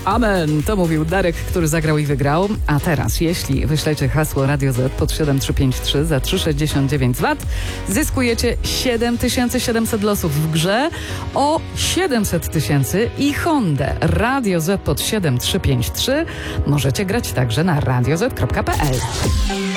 Amen, to mówił Darek, który zagrał i wygrał. A teraz, jeśli wyślecie hasło Radio Z pod 7353 za 3,69 VAT, zyskujecie 7700 losów w grze o 700 tysięcy i Hondę. Radio Z pod 7353 możecie grać także na radioz.pl.